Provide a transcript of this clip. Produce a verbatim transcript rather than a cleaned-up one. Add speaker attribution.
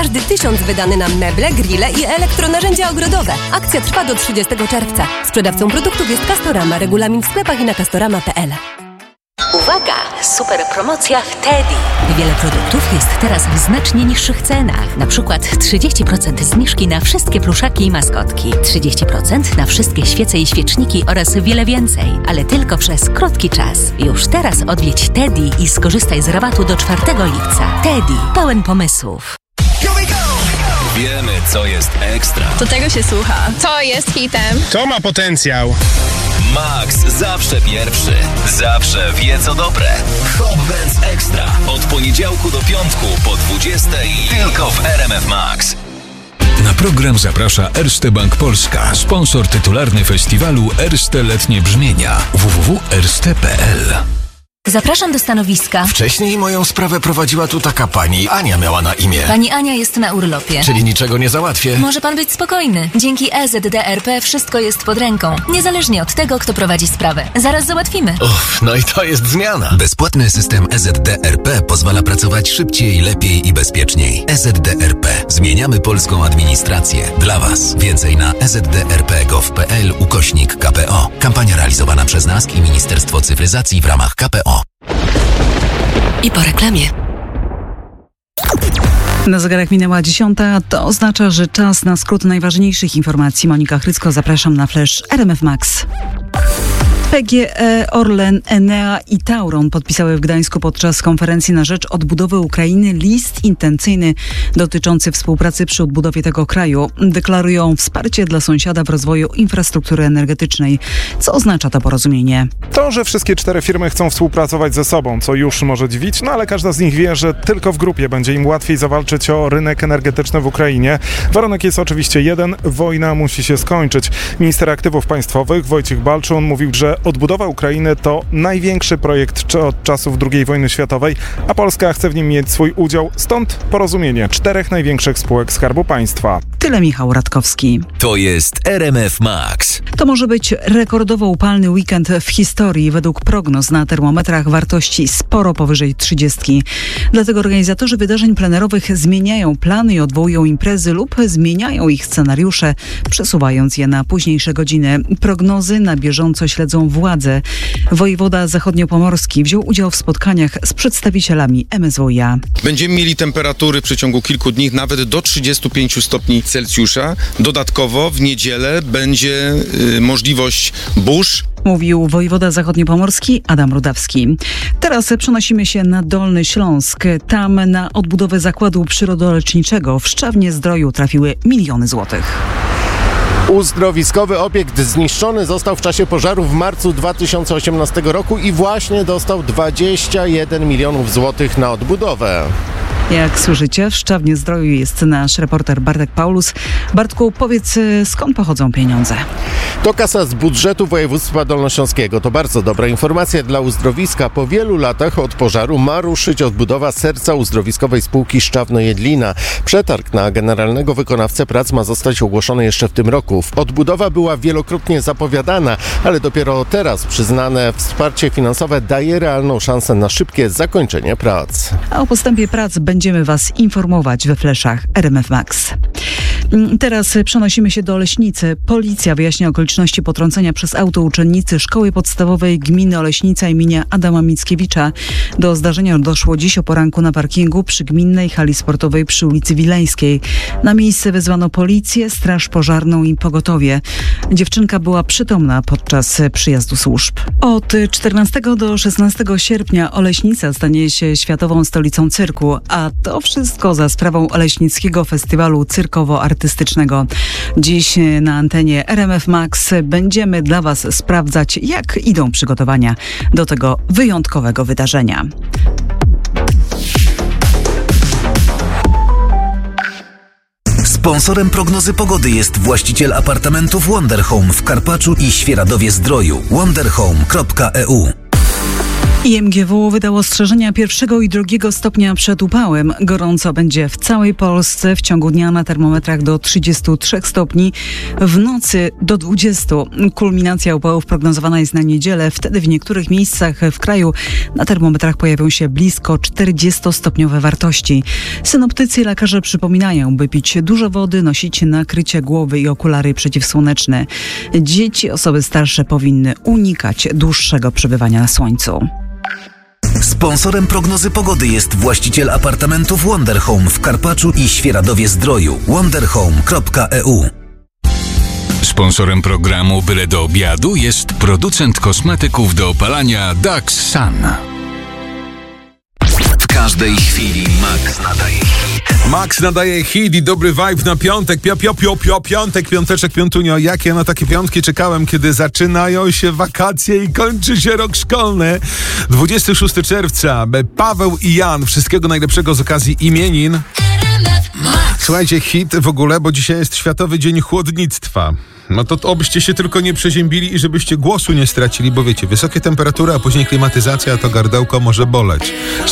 Speaker 1: każdy tysiąc wydany na meble, grille i elektronarzędzia ogrodowe. Akcja trwa do trzydziestego czerwca. Sprzedawcą produktów jest Castorama. Regulamin w sklepach i na castorama kropka p l.
Speaker 2: Uwaga! Super promocja w Teddy.
Speaker 3: Wiele produktów jest teraz w znacznie niższych cenach. Na przykład trzydzieści procent zniżki na wszystkie pluszaki i maskotki, trzydzieści procent na wszystkie świece i świeczniki oraz wiele więcej. Ale tylko przez krótki czas. Już teraz odwiedź Teddy i skorzystaj z rabatu do czwartego lipca. Teddy. Pełen pomysłów.
Speaker 4: Wiemy, co jest ekstra.
Speaker 5: Do tego się słucha. To jest hitem.
Speaker 6: To ma potencjał.
Speaker 4: Max zawsze pierwszy. Zawsze wie co dobre. Hot Dance Extra. Od poniedziałku do piątku po dwudziestej tylko w R M F Max.
Speaker 7: Na program zaprasza Erste Bank Polska, sponsor tytularny festiwalu Erste Letnie Brzmienia. w w w kropka erste kropka p l.
Speaker 3: Zapraszam do stanowiska.
Speaker 8: Wcześniej moją sprawę prowadziła tu taka pani. Ania miała na imię.
Speaker 3: Pani Ania jest na urlopie.
Speaker 8: Czyli niczego nie załatwię.
Speaker 3: Może pan być spokojny. Dzięki E Z D R P wszystko jest pod ręką. Niezależnie od tego, kto prowadzi sprawę. Zaraz załatwimy.
Speaker 8: Uff, no i to jest zmiana.
Speaker 9: Bezpłatny system E Z D R P pozwala pracować szybciej, lepiej i bezpieczniej. E Z D R P. Zmieniamy polską administrację. Dla Was. Więcej na e z d r p kropka gov kropka p l ukośnik K P O. Kampania realizowana przez N A S K i Ministerstwo Cyfryzacji w ramach K P O.
Speaker 3: I po reklamie.
Speaker 10: Na zegarach minęła dziesiąta, to oznacza, że czas na skrót najważniejszych informacji. Monika Chrycko, zapraszam na Flash R M F Max. P G E, Orlen, Enea i Tauron podpisały w Gdańsku podczas konferencji na rzecz odbudowy Ukrainy list intencyjny dotyczący współpracy przy odbudowie tego kraju. Deklarują wsparcie dla sąsiada w rozwoju infrastruktury energetycznej. Co oznacza to porozumienie?
Speaker 6: To, że wszystkie cztery firmy chcą współpracować ze sobą, co już może dziwić, no ale każda z nich wie, że tylko w grupie będzie im łatwiej zawalczyć o rynek energetyczny w Ukrainie. Warunek jest oczywiście jeden, wojna musi się skończyć. Minister Aktywów Państwowych Wojciech Balczun mówił, że odbudowa Ukrainy to największy projekt od czasów drugiej wojny światowej, a Polska chce w nim mieć swój udział, stąd porozumienie czterech największych spółek Skarbu Państwa.
Speaker 10: Tyle Michał Radkowski.
Speaker 4: To jest R M F Max.
Speaker 10: To może być rekordowo upalny weekend w historii. Według prognoz na termometrach wartości sporo powyżej trzydziestki. Dlatego organizatorzy wydarzeń plenerowych zmieniają plany i odwołują imprezy lub zmieniają ich scenariusze, przesuwając je na późniejsze godziny. Prognozy na bieżąco śledzą władze. Wojewoda zachodniopomorski wziął udział w spotkaniach z przedstawicielami M S W i A.
Speaker 11: Będziemy mieli temperatury w przeciągu kilku dni nawet do trzydziestu pięciu stopni Celsjusza. Dodatkowo w niedzielę będzie y, możliwość burz.
Speaker 10: Mówił wojewoda zachodniopomorski Adam Rudawski. Teraz przenosimy się na Dolny Śląsk. Tam na odbudowę zakładu przyrodoleczniczego w Szczawnie-Zdroju trafiły miliony złotych.
Speaker 12: Uzdrowiskowy obiekt zniszczony został w czasie pożaru w marcu dwa tysiące osiemnastego roku i właśnie dostał dwadzieścia jeden milionów złotych na odbudowę.
Speaker 10: Jak słyszycie, w Szczawnie-Zdroju jest nasz reporter Bartek Paulus. Bartku, powiedz, skąd pochodzą pieniądze?
Speaker 12: To kasa z budżetu województwa dolnośląskiego. To bardzo dobra informacja dla uzdrowiska. Po wielu latach od pożaru ma ruszyć odbudowa serca uzdrowiskowej spółki Szczawno-Jedlina. Przetarg na generalnego wykonawcę prac ma zostać ogłoszony jeszcze w tym roku. Odbudowa była wielokrotnie zapowiadana, ale dopiero teraz przyznane wsparcie finansowe daje realną szansę na szybkie zakończenie prac.
Speaker 10: A o postępie prac będziemy Was informować we fleszach R M F Max. Teraz przenosimy się do Oleśnicy. Policja wyjaśnia okoliczności potrącenia przez auto uczennicy szkoły podstawowej gminy Oleśnica imienia Adama Mickiewicza. Do zdarzenia doszło dziś o poranku na parkingu przy gminnej hali sportowej przy ulicy Wileńskiej. Na miejsce wezwano policję, straż pożarną i pogotowie. Dziewczynka była przytomna podczas przyjazdu służb. Od czternastego do szesnastego sierpnia Oleśnica stanie się światową stolicą cyrku, a to wszystko za sprawą Oleśnickiego Festiwalu Cyrkowo-Artystycznego. Dziś na antenie R M F Max będziemy dla Was sprawdzać, jak idą przygotowania do tego wyjątkowego wydarzenia.
Speaker 9: Sponsorem prognozy pogody jest właściciel apartamentów Wonder Home w Karpaczu i Świeradowie Zdroju. wonder home kropka e u.
Speaker 10: I M G W wydało ostrzeżenia pierwszego i drugiego stopnia przed upałem. Gorąco będzie w całej Polsce. W ciągu dnia na termometrach do trzydziestu trzech stopni, w nocy do dwudziestu. Kulminacja upałów prognozowana jest na niedzielę. Wtedy w niektórych miejscach w kraju na termometrach pojawią się blisko czterdziestostopniowe wartości. Synoptycy i lekarze przypominają, by pić dużo wody, nosić nakrycie głowy i okulary przeciwsłoneczne. Dzieci, osoby starsze powinny unikać dłuższego przebywania na słońcu.
Speaker 13: Sponsorem prognozy pogody jest właściciel apartamentów Wonder Home w Karpaczu i Świeradowie-Zdroju. wonderhome kropka e u.
Speaker 7: Sponsorem programu Byle do obiadu jest producent kosmetyków do opalania Dax Sun.
Speaker 4: W każdej chwili Max nadaje hit.
Speaker 14: Max nadaje hit i dobry vibe na piątek. Pio, pio, pio, pio, piątek, piąteczek, piątunio. Jak ja na takie piątki czekałem, kiedy zaczynają się wakacje i kończy się rok szkolny. dwudziestego szóstego czerwca. Paweł i Jan. Wszystkiego najlepszego z okazji imienin. Słuchajcie, hit w ogóle, bo dzisiaj jest Światowy Dzień Chłodnictwa. No to obyście się tylko nie przeziębili i żebyście głosu nie stracili, bo wiecie, wysokie temperatury, a później klimatyzacja, to gardełko może boleć.